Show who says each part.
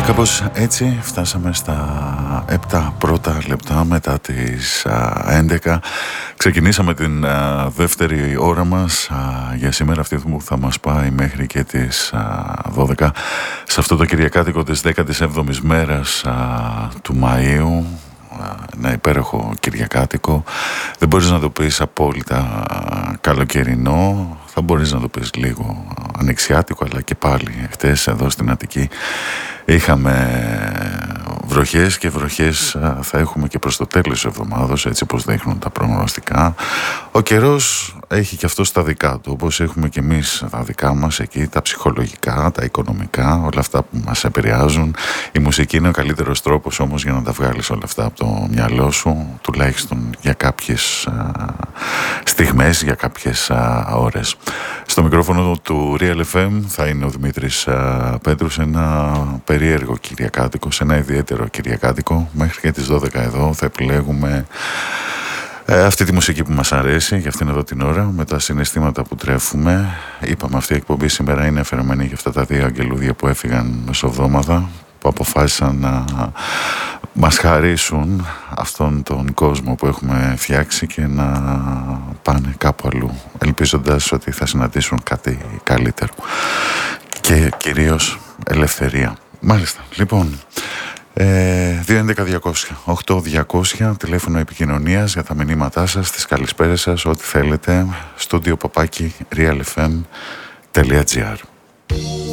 Speaker 1: Κάπως έτσι φτάσαμε στα 7 πρώτα λεπτά μετά τις 11. Ξεκινήσαμε την δεύτερη ώρα μας για σήμερα, αυτή που θα μας πάει μέχρι και τις 12. Σε αυτό το Κυριακάτικο της 17ης μέρας του Μαΐου. Ένα υπέροχο Κυριακάτικο. Δεν μπορείς να το πεις απόλυτα καλοκαιρινό, θα μπορείς να το πεις λίγο ανοιξιάτικο, αλλά και πάλι χτες εδώ στην Αττική είχαμε βροχές και βροχές θα έχουμε και προς το τέλος της εβδομάδας, έτσι όπως δείχνουν τα προγνωστικά. Ο καιρός έχει και αυτό τα δικά του, όπως έχουμε και εμείς τα δικά μας εκεί, τα ψυχολογικά, τα οικονομικά, όλα αυτά που μας επηρεάζουν. Η μουσική είναι ο καλύτερος τρόπος όμως για να τα βγάλεις όλα αυτά από το μυαλό σου, τουλάχιστον για κάποιες στιγμές, για κάποιες ώρες. Στο μικρόφωνο του Real FM θα είναι ο Δημήτρης Πέτρους, ένα περίεργο Κυριακάτικο, σε ένα ιδιαίτερο Κυριακάτικο. Μέχρι και τις 12 εδώ θα επιλέγουμε αυτή τη μουσική που μας αρέσει για αυτήν εδώ την ώρα, με τα συναισθήματα που τρέφουμε. Είπαμε, αυτή η εκπομπή σήμερα είναι αφιερωμένη για αυτά τα δύο αγγελούδια που έφυγαν μεσοβδόμαδα, που αποφάσισαν να μας χαρίσουν αυτόν τον κόσμο που έχουμε φτιάξει και να πάνε κάπου αλλού, ελπίζοντας ότι θα συναντήσουν κάτι καλύτερο και κυρίως ελευθερία. Μάλιστα, λοιπόν, 211-200-8200, τηλέφωνο επικοινωνίας για τα μηνύματά σας, τις καλησπέρες σας, ό,τι θέλετε, studio@realfm.gr.